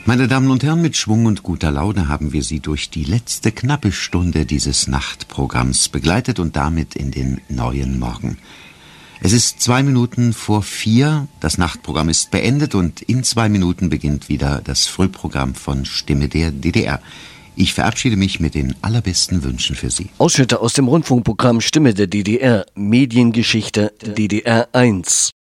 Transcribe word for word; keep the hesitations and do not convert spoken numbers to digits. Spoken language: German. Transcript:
Meine Damen und Herren, mit Schwung und guter Laune haben wir Sie durch die letzte knappe Stunde dieses Nachtprogramms begleitet und damit in den neuen Morgen. Es ist zwei Minuten vor vier, das Nachtprogramm ist beendet und in zwei Minuten beginnt wieder das Frühprogramm von Stimme der D D R. Ich verabschiede mich mit den allerbesten Wünschen für Sie. Ausschnitte aus dem Rundfunkprogramm Stimme der D D R, Mediengeschichte D D R eins.